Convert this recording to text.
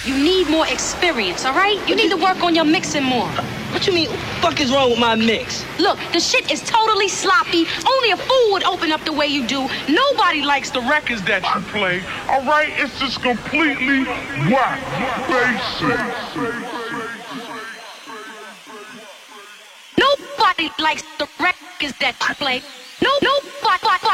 You need more experience, all right? You need to work on your mixing more. What you mean? What the fuck is wrong with my mix? Look, the shit is totally sloppy. Only a fool would open up the way you do. Nobody likes the records that you play. All right, it's just completely whack, basic. Nobody likes the records that you play. Nobody.